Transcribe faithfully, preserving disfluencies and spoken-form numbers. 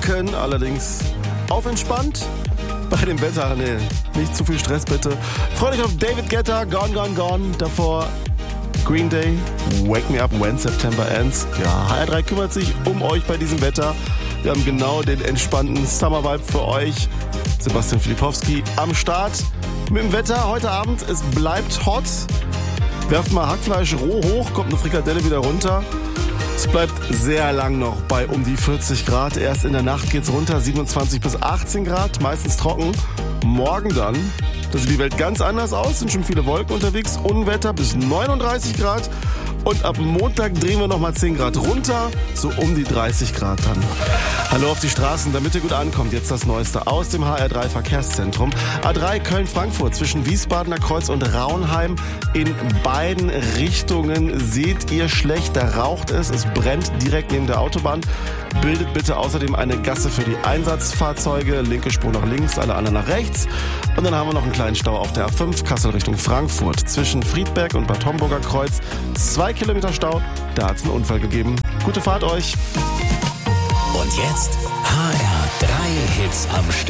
Wolken, allerdings auf entspannt. Bei dem Wetter, nee, nicht zu viel Stress bitte. Freut euch auf David Guetta, Gone, Gone, Gone. Davor Green Day, Wake Me Up When September Ends. Ja, H R drei kümmert sich um euch bei diesem Wetter. Wir haben genau den entspannten Summer-Vibe für euch. Sebastian Filipowski am Start mit dem Wetter heute Abend. Es bleibt hot. Werft mal Hackfleisch roh hoch, kommt eine Frikadelle wieder runter. Es bleibt sehr lang noch bei um die vierzig Grad. Erst in der Nacht geht's runter, siebenundzwanzig bis achtzehn Grad, meistens trocken. Morgen dann, da sieht die Welt ganz anders aus, sind schon viele Wolken unterwegs. Unwetter bis neununddreißig Grad. Und ab Montag drehen wir nochmal zehn Grad runter, so um die dreißig Grad dann. Hallo auf die Straßen, damit ihr gut ankommt. Jetzt das Neueste aus dem H R drei Verkehrszentrum. A drei Köln-Frankfurt zwischen Wiesbadener Kreuz und Raunheim. In beiden Richtungen seht ihr schlecht, da raucht es. Es brennt direkt neben der Autobahn. Bildet bitte außerdem eine Gasse für die Einsatzfahrzeuge. Linke Spur nach links, alle anderen nach rechts. Und dann haben wir noch einen kleinen Stau auf der A fünf, Kassel Richtung Frankfurt. Zwischen Friedberg und Bad Homburger Kreuz. Zwei Kilometer Stau, da hat es einen Unfall gegeben. Gute Fahrt euch. Und jetzt H R drei Hits am Stück.